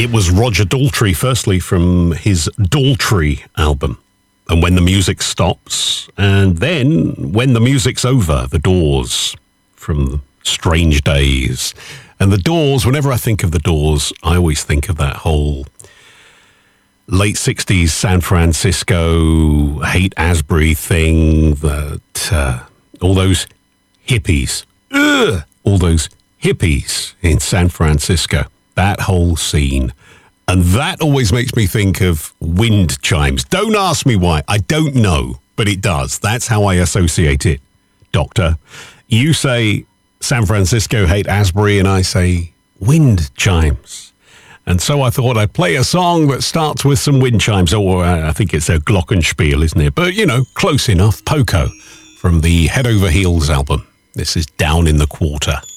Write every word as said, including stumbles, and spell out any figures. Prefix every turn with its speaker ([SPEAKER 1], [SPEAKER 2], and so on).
[SPEAKER 1] It was Roger Daltrey, firstly, from his Daltrey album. And When the Music Stops. And then When the Music's Over, The Doors, from Strange Days. And The Doors, whenever I think of The Doors, I always think of that whole late sixties San Francisco Haight-Ashbury thing, that uh, all those hippies, ugh, all those hippies in San Francisco, that whole scene. And that always makes me think of wind chimes. Don't ask me why. I don't know, but it does. That's how I associate it, Doctor. You say San Francisco Haight-Ashbury, and I say wind chimes. And so I thought I'd play a song that starts with some wind chimes. Or uh, I think it's a glockenspiel, isn't it? But, you know, close enough. Poco from the Head Over Heels album. This is Down in the Quarter.